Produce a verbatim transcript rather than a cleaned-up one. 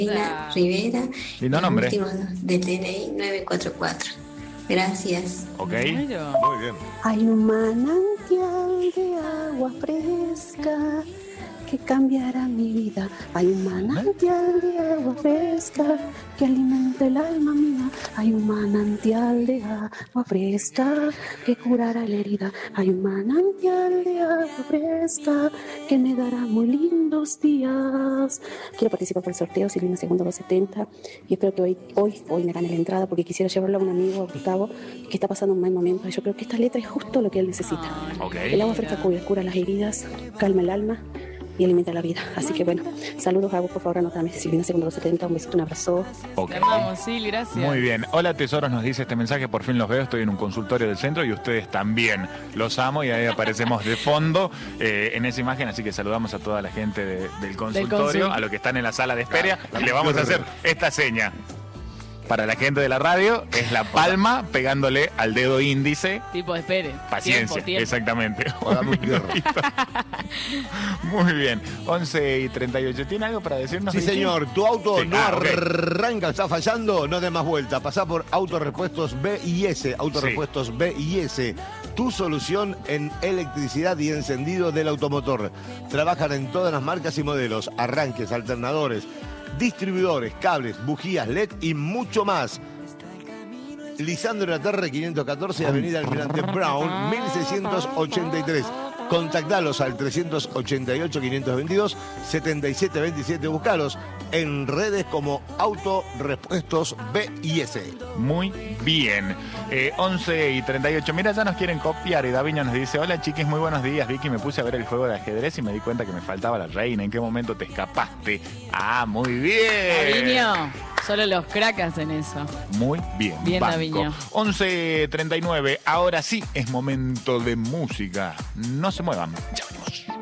Reina Rivera, Lindo el nombre. último de T N I nueve cuatro cuatro. Gracias. Ok. Claro. Muy bien. Hay un manantial de agua fresca que cambiará mi vida. Hay un manantial de agua fresca que alimenta el alma mía. Hay un manantial de agua fresca que curará la herida. Hay un manantial de agua fresca que me dará muy lindos días. Quiero participar por el sorteo, Silvina Segundo doscientos setenta, y espero que hoy, hoy, hoy me gane la entrada porque quisiera llevarlo a un amigo, Gustavo, que está pasando un mal momento. Y yo creo que esta letra es justo lo que él necesita. Ok. El agua fresca cura, cura las heridas, calma el alma y alimenta la vida. Así que bueno, saludos a vos, por favor, anótame. Silvina Segundo doscientos setenta, un besito, un abrazo. Ok. Te amamos, Sil, gracias. Muy bien. Hola tesoros, nos dice este mensaje, por fin los veo, estoy en un consultorio del centro y ustedes también. Los amo y ahí aparecemos de fondo eh, en esa imagen, así que saludamos a toda la gente de- del consultorio, consul- a los que están en la sala de espera y le vamos a hacer esta seña. Para la gente de la radio es la palma pegándole al dedo índice. Tipo, espere. Paciencia, Tiempo, tiempo. exactamente. Hola, Un muy bien. minutito. Muy bien. once y treinta y ocho. ¿Tiene algo para decirnos? Sí, Vicky? señor, tu auto Sí. no Ah, ok. arranca, está fallando, no des más vuelta. Pasá por Autorepuestos B I S, Autorepuestos B I S, tu solución en electricidad y encendido del automotor. Trabajan en todas las marcas y modelos, arranques, alternadores, distribuidores, cables, bujías L E D y mucho más. Lisandro Laterre, quinientos catorce, Avenida Almirante Brown, mil seiscientos ochenta y tres. Contactalos al trescientos ochenta y ocho, quinientos veintidós, setenta y siete veintisiete. Buscalos en redes como Autorepuestos B I S. Muy bien. Eh, once y treinta y ocho. Mira, ya nos quieren copiar y Daviño nos dice: hola chiquis, muy buenos días. Vicky, me puse a ver el juego de ajedrez y me di cuenta que me faltaba la reina. ¿En qué momento te escapaste? Ah, muy bien. Daviño, solo los cracks hacen eso. Muy bien. Bien, banco. Daviño. once treinta y nueve. Ahora sí es momento de música. No se muevan. Ya venimos.